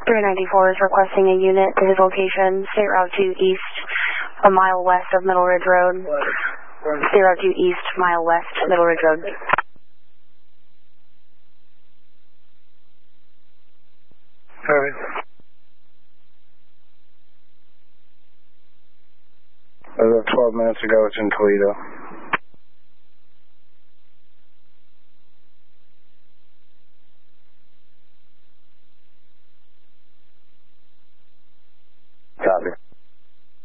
394 is requesting a unit to his location, State Route 2 East, a mile west of Middle Ridge Road. State Route 2 East, mile west, Middle Ridge Road. Alright. As of 12 minutes ago, it's in Toledo.